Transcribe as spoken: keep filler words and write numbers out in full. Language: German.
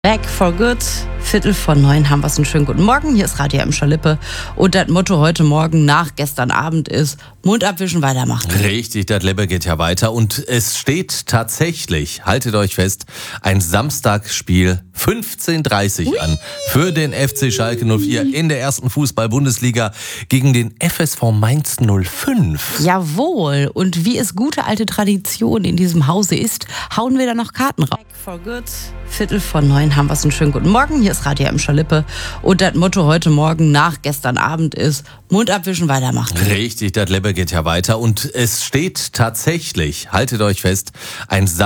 Back for good. Viertel vor neun haben wir es. Einen schönen guten Morgen. Hier ist Radio Emscher Lippe. Und das Motto heute Morgen nach gestern Abend ist: Mund abwischen, weitermachen. Richtig, das Leben geht ja weiter. Und es steht tatsächlich, haltet euch fest, ein Samstagsspiel fünfzehn Uhr dreißig an für den F C Schalke null vier in der ersten Fußball-Bundesliga gegen den F S V Mainz null fünf. Jawohl. Und wie es gute alte Tradition in diesem Hause ist, hauen wir da noch Karten raus. Back for good. Viertel vor neun haben wir es. Einen schönen guten Morgen. Hier ist Radio Emscher Lippe. Und das Motto heute Morgen nach gestern Abend ist: Mund abwischen, weitermachen. Richtig, das Leben geht ja weiter. Und es steht tatsächlich, haltet euch fest, ein